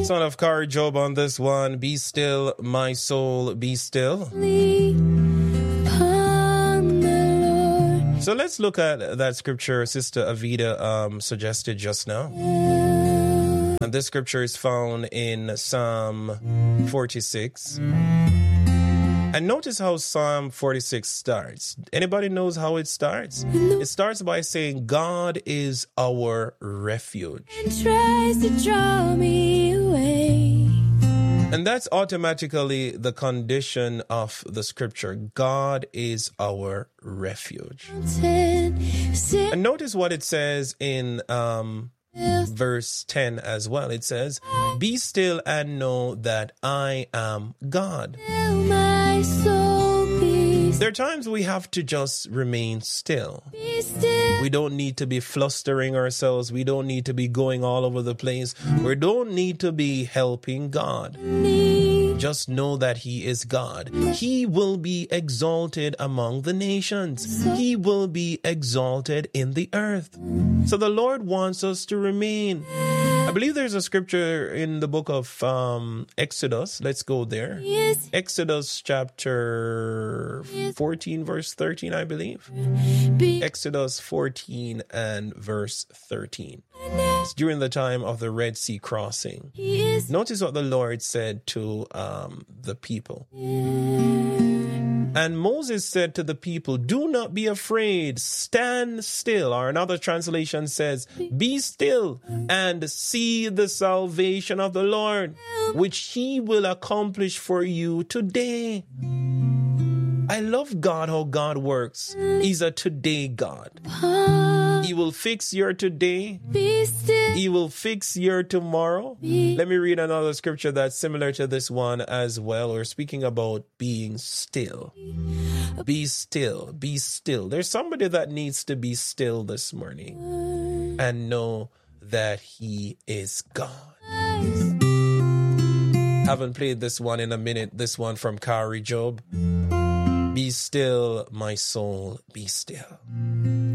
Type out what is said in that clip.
Son of Kari Job on this one. Be still, my soul, be still. So let's look at that scripture Sister Avida suggested just now. And this scripture is found in Psalm 46. And notice how Psalm 46 starts. Anybody knows how it starts? It starts by saying, God is our refuge. And tries to draw me away. And that's automatically the condition of the scripture. God is our refuge. And notice what it says in verse 10 as well. It says, be still and know that I am God. There are times we have to just remain still. We don't need to be flustering ourselves. We don't need to be going all over the place. We don't need to be helping God. Just know that He is God. He will be exalted among the nations. He will be exalted in the earth. So the Lord wants us to remain. I believe there's a scripture in the book of Exodus. Let's go there. Exodus chapter 14, verse 13, I believe. Exodus 14 and verse 13. It's during the time of the Red Sea crossing. Notice what the Lord said to the people. And Moses said to the people, do not be afraid, stand still. Or another translation says, be still and see the salvation of the Lord, which He will accomplish for you today. I love God, how God works. He's a today God. He will fix your today. He will fix your tomorrow. Let me read another scripture that's similar to this one as well. We're speaking about being still. Be still. Be still. There's somebody that needs to be still this morning and know that He is God. Haven't played this one in a minute. This one from Kari Job. Be still, my soul, be still.